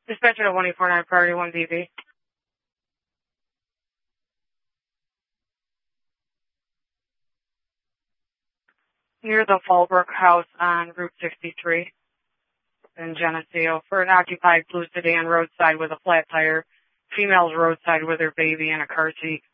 Dispatcher to 149 Priority 1BB. Near the Fallbrook House on Route 63 in Geneseo for an occupied blue sedan roadside with a flat tire. Female's roadside with her baby in a car seat.